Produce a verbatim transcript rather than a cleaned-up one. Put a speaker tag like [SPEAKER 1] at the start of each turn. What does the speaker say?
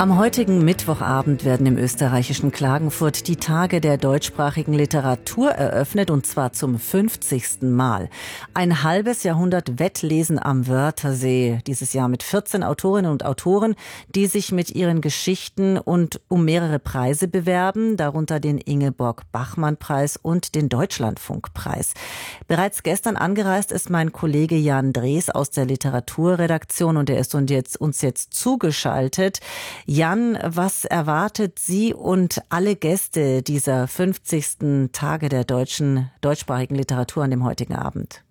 [SPEAKER 1] Am heutigen Mittwochabend werden im österreichischen Klagenfurt die Tage der deutschsprachigen Literatur eröffnet, und zwar zum fünfzigsten Mal. Ein halbes Jahrhundert Wettlesen am Wörthersee, dieses Jahr mit vierzehn Autorinnen und Autoren, die sich mit ihren Geschichten und um mehrere Preise bewerben, darunter den Ingeborg-Bachmann-Preis und den Deutschlandfunk-Preis. Bereits gestern angereist ist mein Kollege Jan Drees aus der Literaturredaktion, und er ist uns jetzt, uns jetzt zugeschaltet. Jan, was erwartet Sie und alle Gäste dieser fünfzigsten Tage der deutschen, deutschsprachigen Literatur an dem heutigen Abend?